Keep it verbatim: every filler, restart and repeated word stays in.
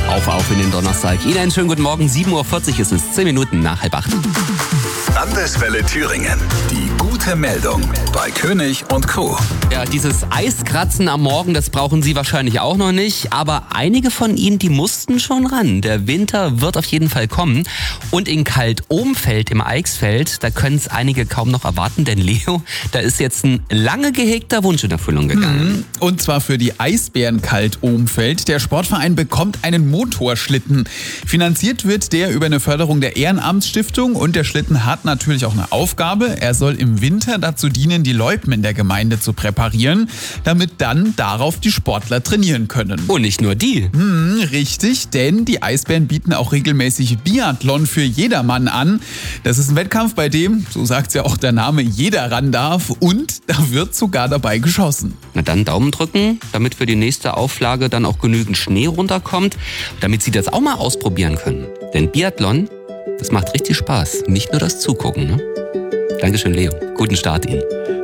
Auf, auf in den Donnerstag. Ihnen einen schönen guten Morgen. sieben Uhr vierzig ist es, zehn Minuten nach halb acht. Landeswelle Thüringen. Die gute Meldung bei König und Co. Ja, dieses Eiskratzen am Morgen, das brauchen Sie wahrscheinlich auch noch nicht. Aber einige von Ihnen, die mussten schon ran. Der Winter wird auf jeden Fall kommen. Und in Kalt-Ohmfeld im Eichsfeld, da können es einige kaum noch erwarten. Denn Leo, da ist jetzt ein lange gehegter Wunsch in Erfüllung gegangen. Und zwar für die Eisbären Kalt-Ohmfeld. Der Sportverein bekommt einen Motorschlitten. Finanziert wird der über eine Förderung der Ehrenamtsstiftung. Und der Schlitten hat natürlich auch eine Aufgabe. Er soll im Winter dazu dienen, die Loipen in der Gemeinde zu präparieren, damit dann darauf die Sportler trainieren können. Und nicht nur die. Hm, richtig, denn die Eisbären bieten auch regelmäßig Biathlon für jedermann an. Das ist ein Wettkampf, bei dem, so sagt ja auch der Name, jeder ran darf und da wird sogar dabei geschossen. Na dann Daumen drücken, damit für die nächste Auflage dann auch genügend Schnee runterkommt, damit Sie das auch mal ausprobieren können. Denn Biathlon, das macht richtig Spaß, nicht nur das Zugucken. Ne? Dankeschön, Leo. Guten Start Ihnen.